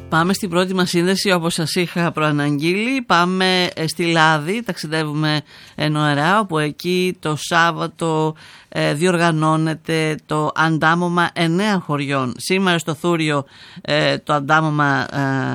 Πάμε στην πρώτη μας σύνδεση, όπως σας είχα προαναγγείλει. Πάμε στη Λάδη, ταξιδεύουμε νοερά, όπου εκεί το Σάββατο διοργανώνεται το αντάμωμα 9 χωριών. Σήμερα στο Θούριο το αντάμωμα,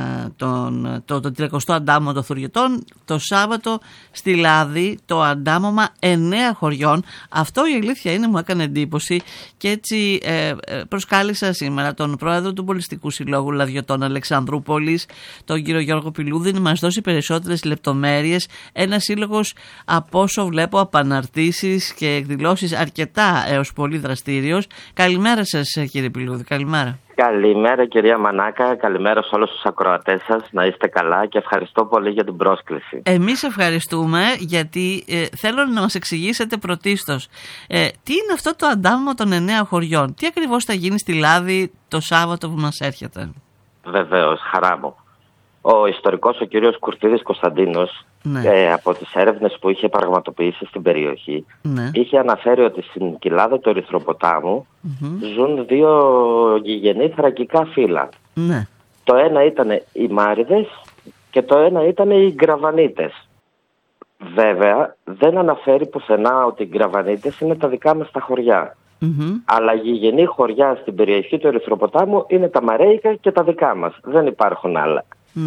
το 30ο αντάμωμα των Θουριωτών. Το Σάββατο στη Λάδη το αντάμωμα 9 χωριών. Αυτό η αλήθεια είναι, μου έκανε εντύπωση, και έτσι προσκάλεσα σήμερα τον πρόεδρο του Πολιστικού Συλλόγου Λαδιωτών Αλεξανδρούπολης, τον κύριο Γιώργο Πηλούδη, να μας δώσει περισσότερες λεπτομέρειες. Ένα σύλλογος, από όσο βλέπω από αναρτήσεις και εκδηλώσεις, αρκετά έως πολύ δραστήριος. Καλημέρα σας, κύριε Πηλούδη. Καλημέρα. Καλημέρα, κυρία Μανάκα. Καλημέρα σε όλους τους ακροατές σας. Να είστε καλά και ευχαριστώ πολύ για την πρόσκληση. Εμείς ευχαριστούμε, γιατί θέλω να μας εξηγήσετε πρωτίστως τι είναι αυτό το αντάμωμα των 9 χωριών. Τι ακριβώς θα γίνει στη Λάδη το Σάββατο που μας έρχεται? Βεβαίως, χαρά μου. Ο ιστορικός, ο κύριος Κουρτίδης Κωνσταντίνος, από τις έρευνες που είχε πραγματοποιήσει στην περιοχή, είχε αναφέρει ότι στην κοιλάδα του Ερυθροποτάμου ζουν 2 γηγενή θρακικά φύλλα. Το ένα ήταν οι Μάριδες και το ένα ήταν οι Γκραβανίτες. Βέβαια, δεν αναφέρει πουθενά ότι οι Γκραβανίτες είναι τα δικά μας τα χωριά. Αλλά γηγενή χωριά στην περιοχή του Ερυθροποτάμου είναι τα Μαρέικα και τα δικά μας. Δεν υπάρχουν άλλα.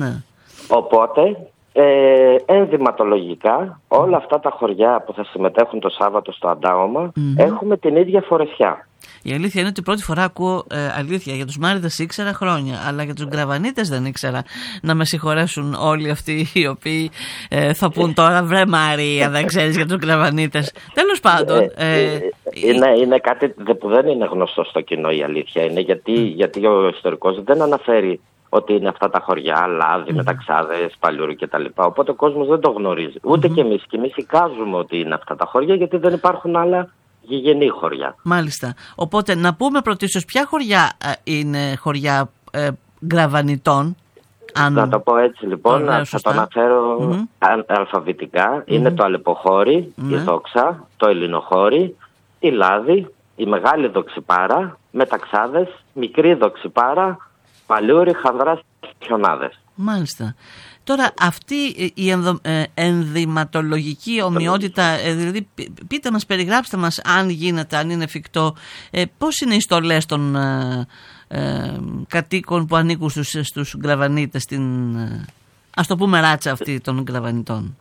Οπότε, ενδυματολογικά, όλα αυτά τα χωριά που θα συμμετέχουν το Σάββατο στο αντάμωμα έχουμε την ίδια φορεσιά. Η αλήθεια είναι ότι πρώτη φορά ακούω αλήθεια. Για τους Μάριδες ήξερα χρόνια, αλλά για τους Γκραβανίτες δεν ήξερα. Να με συγχωρέσουν όλοι αυτοί οι οποίοι θα πούν τώρα, βρε Μαρία, δεν ξέρεις για τους Γκραβανίτες. Τέλος πάντων. Είναι κάτι που δεν είναι γνωστό στο κοινό, η αλήθεια είναι, γιατί ο ιστορικός δεν αναφέρει ότι είναι αυτά τα χωριά, Λάδι, Μεταξάδες, Παλιούρου κτλ. Οπότε ο κόσμος δεν το γνωρίζει. Ούτε και εμείς. Και εμείς εικάζουμε ότι είναι αυτά τα χωριά, γιατί δεν υπάρχουν άλλα γηγενή χωριά. Μάλιστα. Οπότε να πούμε πρωτίστως ποια χωριά είναι χωριά Γκραβανιτών. Να το πω έτσι λοιπόν, θα το αναφέρω αλφαβητικά. Είναι το Αλεποχώρι, η Δόξα, το Ελληνοχώρι, η Λάδη, η Μεγάλη Δοξιπάρα, Μεταξάδες, Μικρή Δοξιπάρα, Παλιούρι, Χανδράς και Χιονάδες. Μάλιστα. Τώρα αυτή η ενδυματολογική ομοιότητα, δηλαδή πείτε μας, περιγράψτε μας, αν γίνεται, αν είναι εφικτό, πώς είναι οι στολές των κατοίκων που ανήκουν στους Γκραβανίτες, ας το πούμε ράτσα αυτή των Γκραβανιτών?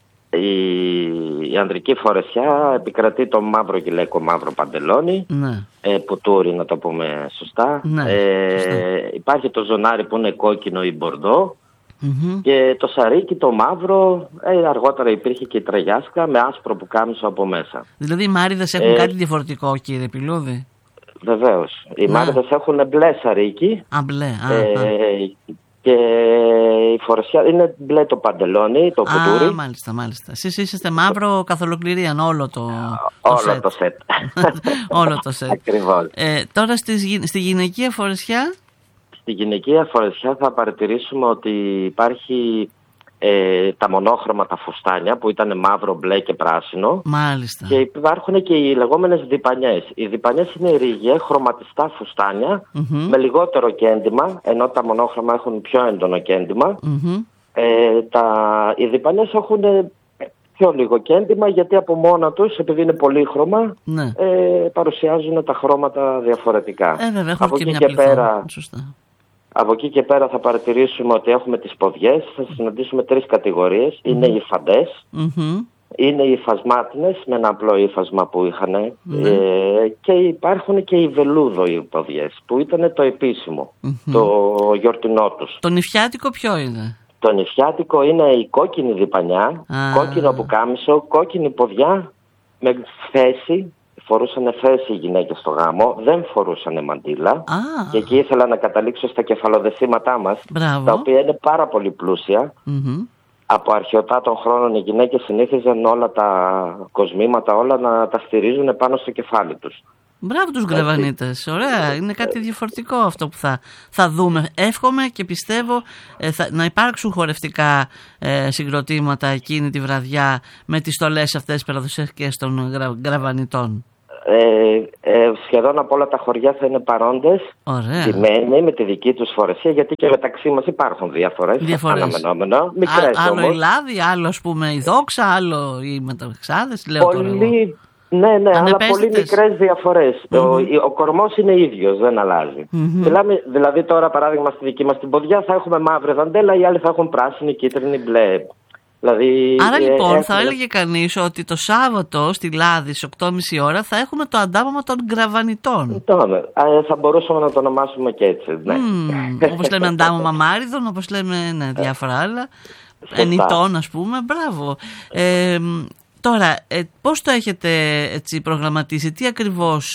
Η ανδρική φορεσιά επικρατεί το μαύρο γυλαίκο, μαύρο παντελόνι, πουτούρι, να το πούμε σωστά. Υπάρχει το ζωνάρι που είναι κόκκινο ή μπορντό, και το σαρίκι το μαύρο. Αργότερα υπήρχε και η τραγιάσκα με άσπρο πουκάμισο από μέσα. Δηλαδή οι Μάριδες έχουν κάτι διαφορετικό, κύριε Πηλούδη? Βεβαίως. Οι Μάριδες έχουν μπλε σαρίκι. Μπλε. Και η φορεσιά είναι μπλε το παντελόνι, το πουτούρι. Μάλιστα. Εσείς είσαστε μαύρο καθ' ολοκληρία, όλο το σετ. Όλο το σετ. Ακριβώς. Τώρα στη γυναικεία φορεσιά. Στη γυναικεία φορεσιά θα παρατηρήσουμε ότι υπάρχει τα μονόχρωμα τα φουστάνια που ήταν μαύρο, μπλε και πράσινο. Μάλιστα. Και υπάρχουν και οι λεγόμενες διπανιές. Οι διπανιές είναι ρίγε, χρωματιστά φουστάνια με λιγότερο κέντημα, ενώ τα μονόχρωμα έχουν πιο έντονο κέντημα. Οι διπανιές έχουν πιο λίγο κέντημα, γιατί από μόνα τους, επειδή είναι πολύχρωμα, παρουσιάζουν τα χρώματα διαφορετικά. Από εκεί και πέρα. Από εκεί και πέρα θα παρατηρήσουμε ότι έχουμε τις ποδιές, θα συναντήσουμε 3 κατηγορίες. Είναι οι φαντές, είναι οι υφασμάτινες με ένα απλό ύφασμα που είχαν, και υπάρχουν και οι βελούδο οι ποδιές, που ήταν το επίσημο, το γιορτινό τους. Το νηφιάτικο ποιο είναι? Το νηφιάτικο είναι η κόκκινη διπανιά, κόκκινο πουκάμισο, κόκκινη ποδιά με θέση. Φορούσαν θέση οι γυναίκες στο γάμο, δεν φορούσαν μαντίλα. Και εκεί ήθελα να καταλήξω στα κεφαλοδεσίματά μας, τα οποία είναι πάρα πολύ πλούσια. Από αρχαιοτά των χρόνων οι γυναίκες συνήθιζαν όλα τα κοσμήματα, όλα να τα στηρίζουν πάνω στο κεφάλι τους. Μπράβο τους Γκραβανίτες, ωραία, είναι κάτι διαφορετικό αυτό που θα δούμε. Εύχομαι και πιστεύω να υπάρξουν χορευτικά συγκροτήματα εκείνη τη βραδιά με τις στολές αυτές παραδοσιακές των Γκραβανιτών. Σχεδόν από όλα τα χωριά θα είναι παρόντες. Ντυμένοι με τη δική τους φορεσία, γιατί και μεταξύ μας υπάρχουν διαφορές. Αναμενόμενο. Μικρές άλλο όμως. η Λάδη, άλλο ας πούμε η Δόξα, άλλο οι Μεταξάδες. Ναι, αλλά πολύ μικρές διαφορές. Ο κορμός είναι ίδιος, δεν αλλάζει. Μιλάμε, δηλαδή τώρα παράδειγμα στη δική μας την ποδιά θα έχουμε μαύρη δαντέλα, οι άλλοι θα έχουν πράσινη, κίτρινη, μπλε. Δηλαδή, άρα λοιπόν θα έλεγε κανείς ότι το Σάββατο στη Λάδη στις 8.30 ώρα θα έχουμε το αντάμωμα των γκραβανιτών. Θα μπορούσαμε να το ονομάσουμε και έτσι. Ναι. Όπως λέμε αντάμωμα Μάριδων, όπως λέμε διάφορα άλλα. Ενιτών ας πούμε, μπράβο. Τώρα, πώς το έχετε έτσι προγραμματίσει, τι ακριβώς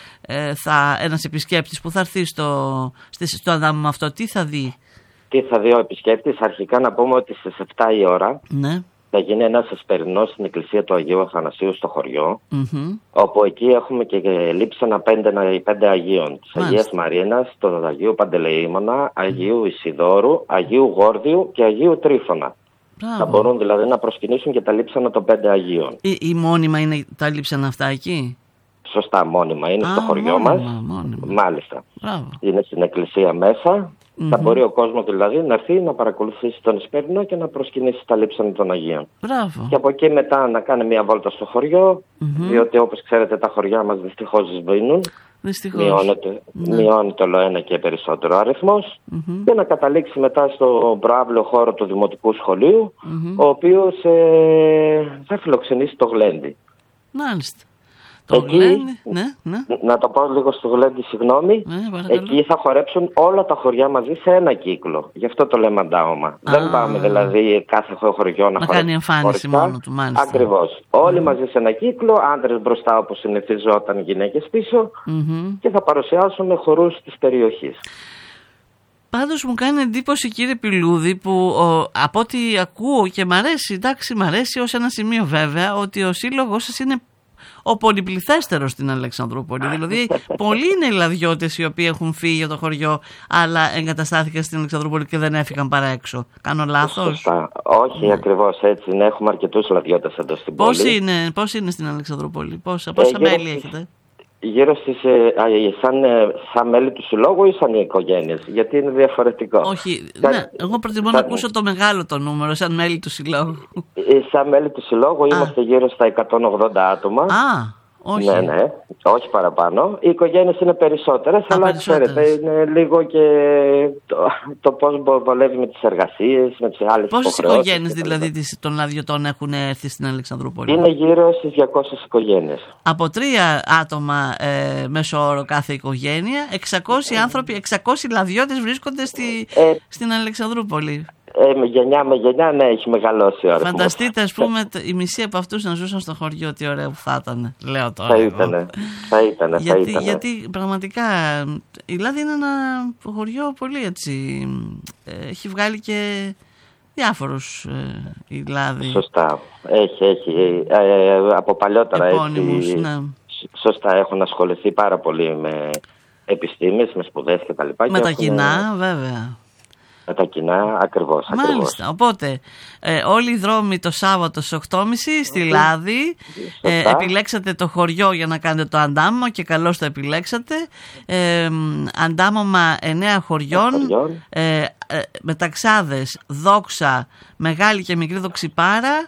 ένας επισκέπτης που θα έρθει στο αντάμωμα αυτό, τι θα δει? Τι θα δει ο επισκέπτης? Αρχικά να πούμε ότι στις 7 η ώρα θα γίνει ένας εσπερινός στην εκκλησία του Αγίου Αθανασίου στο χωριό, όπου εκεί έχουμε και λείψανα 5 Αγίων, της Αγίας Μαρίνας, του Αγίου Παντελεήμωνα, Αγίου Ισιδώρου, Αγίου Γόρδιου και Αγίου Τρίφωνα. Θα μπορούν δηλαδή να προσκυνήσουν και τα λείψανα των 5 Αγίων. Η μόνιμα είναι τα λείψανα αυτά εκεί? Σωστά, μόνιμα είναι στο χωριό μας. Μάλιστα. Είναι στην εκκλησία μέσα. Θα μπορεί ο κόσμος δηλαδή να έρθει να παρακολουθήσει τον Εσπέρινο και να προσκυνήσει τα λείψανα των Αγίων. Και από εκεί μετά να κάνει μια βόλτα στο χωριό, διότι όπως ξέρετε τα χωριά μας δυστυχώς σβήνουν. Μειώνεται όλο ένα και περισσότερο αριθμός, και να καταλήξει μετά στο προαύλιο χώρο του Δημοτικού Σχολείου, ο οποίος θα φιλοξενήσει το γλέντι. Μάλιστα. Εκεί, να το πω λίγο στο γλέντι, συγγνώμη, εκεί θα χορέψουν όλα τα χωριά μαζί σε ένα κύκλο. Γι' αυτό το λέμε αντάωμα. Δεν πάμε δηλαδή κάθε χωριό να κάνει εμφάνιση μόνο του, μάλιστα. Ακριβώς. Όλοι μαζί σε ένα κύκλο, άντρες μπροστά όπως συνηθιζόταν, γυναίκες πίσω, και θα παρουσιάσουν χορούς της περιοχής. Πάντως μου κάνει εντύπωση, κύριε Πηλούδη, που από ό,τι ακούω και μ' αρέσει ως ένα σημείο βέβαια, ότι ο σύλλογος σας είναι ο πολυπληθέστερος στην Αλεξανδρούπολη. Δηλαδή, πολλοί είναι οι λαδιώτες οι οποίοι έχουν φύγει για το χωριό, αλλά εγκαταστάθηκαν στην Αλεξανδρούπολη και δεν έφυγαν παρά έξω. Κάνω λάθος? Σωστά. Όχι, ακριβώς έτσι είναι. Έχουμε αρκετούς λαδιώτες εδώ στην πόλη. Πώς είναι στην Αλεξανδρούπολη, πόσα μέλη έχετε? Γύρω στις σαν μέλη του συλλόγου ή σαν οι οικογένειες, γιατί είναι διαφορετικό. Όχι, εγώ προτιμώ να ακούσω το μεγάλο το νούμερο, σαν μέλη του συλλόγου. Σαν μέλη του συλλόγου είμαστε γύρω στα 180 άτομα. Όχι. Ναι, όχι παραπάνω. Οι οικογένειες είναι περισσότερες, αλλά ξέρετε, είναι λίγο και το πώς βολεύει με τις εργασίες, με τις άλλες υποχρεώσεις. Πόσες οικογένειες δηλαδή των λαδιωτών έχουν έρθει στην Αλεξανδρούπολη? Είναι γύρω στις 200 οικογένειες. Από 3 άτομα μέσω όρο κάθε οικογένεια, 600 άνθρωποι, 600 λαδιώτες βρίσκονται στην Αλεξανδρούπολη. Γενιά με γενιά, ναι, έχει μεγαλώσει ο αριθμός. Φανταστείτε, ας πούμε, οι μισοί από αυτούς να ζούσαν στο χωριό, τι ωραίο που θα ήταν, λέω τώρα. Θα ήτανε. Γιατί πραγματικά η Λάδη είναι ένα χωριό πολύ έτσι, έχει βγάλει και διάφορους η Λάδη. Σωστά, έχει από παλιότερα επώνυμους, έτσι, σωστά, έχουν ασχοληθεί πάρα πολύ με επιστήμες, με σπουδές κτλ. Με τα κοινά βέβαια. Με τα κοινά, ακριβώς. Μάλιστα. Οπότε, όλοι οι δρόμοι το Σάββατο στις 8.30 στη Λάδη. Επιλέξατε το χωριό για να κάνετε το αντάμωμα και καλώς το επιλέξατε. Αντάμωμα 9 χωριών. Μεταξάδες, Δόξα, Μεγάλη και Μικρή Δοξιπάρα,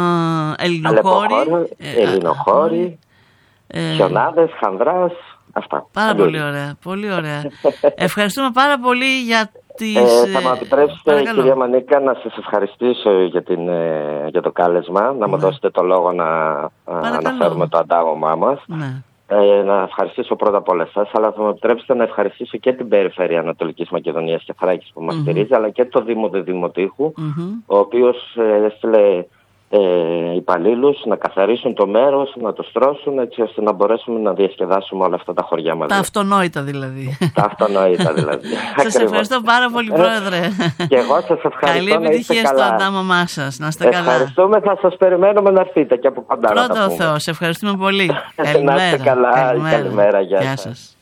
Ελληνοχώρη, Χιονάδες, Χανδράς. Αυτά. Πάρα πολύ ωραία. Πολύ ωραία. Ευχαριστούμε πάρα πολύ για θα μου επιτρέψετε, κυρία Μανίκα, να σας ευχαριστήσω για το κάλεσμα, να μου δώσετε το λόγο να αναφέρουμε το αντάγωμά μας. Να ευχαριστήσω πρώτα απ' όλα εσάς, αλλά θα μου επιτρέψετε να ευχαριστήσω και την Περιφέρεια Ανατολικής Μακεδονίας και Θράκης που μας στηρίζει, αλλά και το Δήμο Δημοτήχου, ο οποίος έστειλε υπαλλήλους να καθαρίσουν το μέρος, να το στρώσουν, έτσι ώστε να μπορέσουμε να διασκεδάσουμε όλα αυτά τα χωριά μαζί. Τα αυτονόητα δηλαδή. Τα αυτονόητα δηλαδή. Σας ευχαριστώ πάρα πολύ, Πρόεδρε. Και εγώ σας ευχαριστώ. Καλή επιτυχία στο αντάμωμά σας. Να είστε καλά. Ευχαριστούμε, θα σας περιμένουμε να έρθετε και από κοντά. Πρώτα ο Θεός. Ευχαριστούμε πολύ. Να είστε καλά. Καλημέρα. Γεια σας.